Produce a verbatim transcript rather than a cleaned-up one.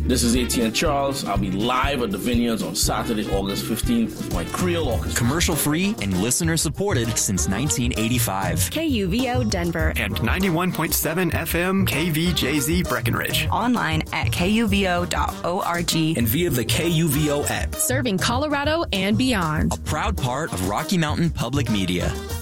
This is A T N Charles. I'll be live at the Vineyards on Saturday, August fifteenth with my Creole Orchestra. Commercial free and listener supported since nineteen eighty-five. K U V O Denver. And ninety-one point seven F M K V J Z Breckenridge. Online at K U V O dot org. And via the K U V O app. Serving Colorado and beyond. A proud part of Rocky Mountain Public Media.